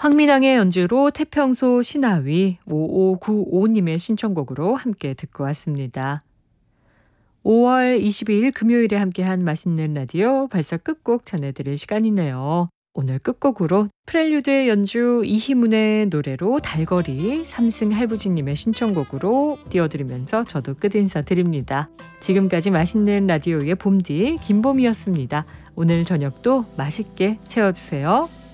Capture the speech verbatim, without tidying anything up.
황민항의 연주로 태평소 신하위 오오구오님의 신청곡으로 함께 듣고 왔습니다. 오월 이십이일 금요일에 함께한 맛있는 라디오 벌써 끝곡 전해드릴 시간이네요. 오늘 끝곡으로 프렐류드의 연주 이희문의 노래로 달거리 삼승 할부지님의 신청곡으로 띄워드리면서 저도 끝 인사드립니다. 지금까지 맛있는 라디오의 봄디 김봄이었습니다. 오늘 저녁도 맛있게 채워주세요.